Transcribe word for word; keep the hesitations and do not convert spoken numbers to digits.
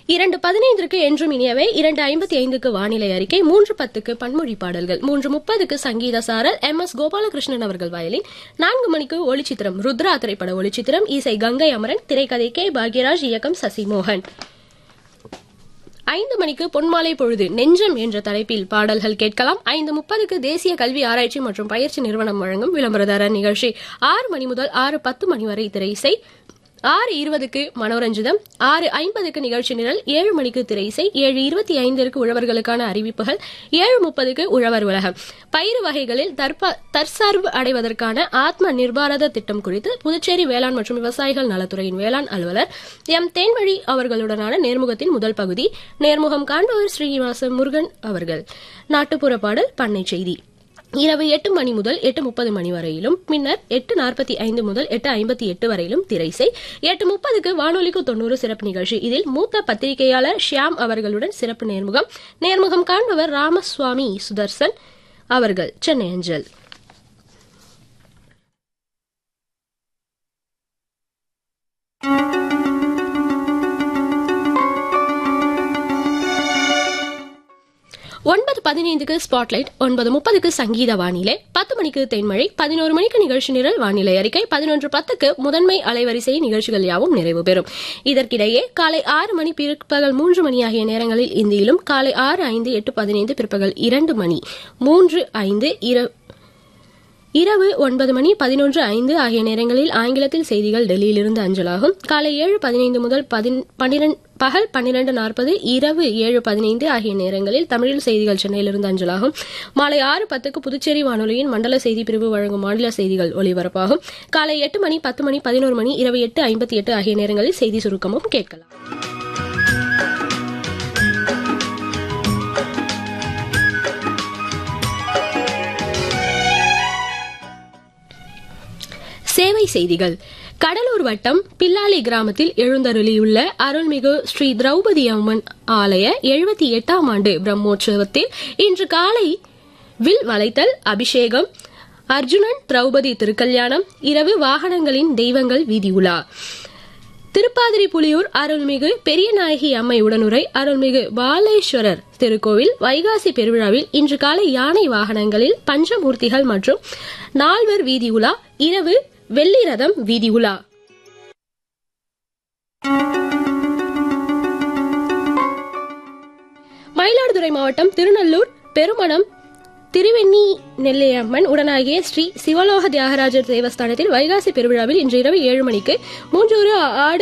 இரண்டு பதினைந்திற்கு என்றும் இனியவை, இரண்டு ஐம்பத்தி ஐந்துக்கு வானிலை அறிக்கை, மூன்று பத்துக்கு பன்மொழி பாடல்கள், மூன்று முப்பதுக்கு சங்கீத சாரல் எம் எஸ் கோபாலகிருஷ்ணன் அவர்கள் வயலின், நான்கு மணிக்கு ஒளிச்சித்திரம் ருத்ரா திரைப்பட ஒளிச்சித்திரம், இசை கங்கை அமரன், திரைக்கதை கே பாக்யராஜ், இயக்கம் சசிமோகன். ஐந்து மணிக்கு பொன்மாலை பொழுது நெஞ்சம் என்ற தலைப்பில் பாடல்கள் கேட்கலாம். ஐந்து முப்பதுக்கு தேசிய கல்வி ஆராய்ச்சி மற்றும் பயிற்சி நிறுவனம் வழங்கும் விளம்பரதார நிகழ்ச்சி. ஆறு மணி முதல் ஆறு பத்து மணி வரை திரை இசை. ஆறு இருபதுக்கு மனோரஞ்சிதம், ஆறு ஐம்பதுக்கு நிகழ்ச்சி நிரல், ஏழு மணிக்கு திரை இசை, ஏழு இருபத்தி ஐந்திற்கு உழவர்களுக்கான அறிவிப்புகள், ஏழு முப்பதுக்கு உழவர் உலகம். பயிறு வகைகளில் தற்சார்பு அடைவதற்கான ஆத்ம நிர்பாரத திட்டம் குறித்து புதுச்சேரி வேளாண் மற்றும் விவசாயிகள் நலத்துறையின் வேளாண் அலுவலர் எம் தேன்வழி அவர்களுடனான நேர்முகத்தின் முதல் பகுதி. நேர்முகம் காண்பவர் ஸ்ரீனிவாச முருகன் அவர்கள். நாட்டுப்புற பாடல், பண்ணை செய்தி. இரவு எட்டு மணி முதல் எட்டு முப்பது மணி வரையிலும், பின்னர் எட்டு நாற்பத்தி ஐந்து முதல் எட்டு ஐம்பத்தி எட்டு வரையிலும் திரைசை. எட்டு முப்பதுக்கு வானொலிக்கு தொண்ணூறு சிறப்பு நிகழ்ச்சி. இதில் மூத்த பத்திரிகையாளர் ஷியாம் அவர்களுடன் சிறப்பு நேர்முகம். நேர்முகம் காண்பவர் ராமசுவாமி சுதர்சன் அவர்கள், சென்னை அஞ்சல். ஒன்பது பதினைந்துக்கு ஸ்பாட்லைட், ஒன்பது முப்பதுக்கு சங்கீத வானிலை, பத்து மணிக்கு தென்மழை, பதினோரு மணிக்கு நிகழ்ச்சி நிரல் வானிலை அறிக்கை, பதினொன்று பத்துக்கு முதன்மை அலைவரிசை நிகழ்ச்சிகள் யாவும் நிறைவு பெறும். இதற்கிடையே காலை ஆறு மணி பிற்பகல் மூன்று மணி ஆகிய நேரங்களில் இந்தியிலும், காலை ஆறு ஐந்து எட்டு பதினைந்து பிற்பகல் இரண்டு மணி மூன்று ஐந்து இரவு ஒன்பது மணி பதினொன்று ஐந்து ஆகிய நேரங்களில் ஆங்கிலத்தில் செய்திகள் டெல்லியிலிருந்து அஞ்சலாகும். காலை ஏழு பதினைந்து முதல் பகல் பன்னிரண்டு நாற்பது இரவு ஏழு பதினைந்து ஆகிய நேரங்களில் தமிழில் செய்திகள் சென்னையிலிருந்து அஞ்சலாகும். மாலை ஆறு பத்துக்கு புதுச்சேரி வானொலியின் மண்டல செய்தி பிரிவு வழங்கும் மாநில செய்திகள் ஒலிபரப்பாகும். காலை எட்டு மணி பத்து மணி பதினோரு மணி இரவு எட்டு ஐம்பத்தி எட்டு ஆகிய நேரங்களில் செய்தி சுருக்கமும் கேட்கலாம். சேவை செய்திகள். கடலூர் வட்டம் பில்லாலி கிராமத்தில் எழுந்தருளியுள்ள அருள்மிகு ஸ்ரீ திரௌபதி அம்மன் ஆலய எழுபத்தி எட்டாம் ஆண்டு பிரம்மோற்சவத்தில் இன்று காலை வில் வளைத்தல், அபிஷேகம், அர்ஜுனன் திரௌபதி திருக்கல்யாணம், இரவு வாகனங்களின் தெய்வங்கள் வீதி உலா. திருப்பாதிரி புலியூர் அருள்மிகு பெரியநாயகி அம்மை உடனுரை அருள்மிகு பாலேஸ்வரர் திருக்கோவில் வைகாசி பெருவிழாவில் இன்று காலை யானை வாகனங்களில் பஞ்சமூர்த்திகள் மற்றும் நால்வர் வீதி உலா, இரவு வெள்ளி ரதம் வீதி உலா. மயிலாடுதுறை மாவட்டம் திருநல்லூர் பெருமணம் திருவெண்ணி நெல்லையம்மன் உடனாகிய ஸ்ரீ சிவலோக தியாகராஜர் தேவஸ்தானத்தில் வைகாசி பெருவிழாவில் இன்று இரவு ஏழு மணிக்கு மூன்று ஆடு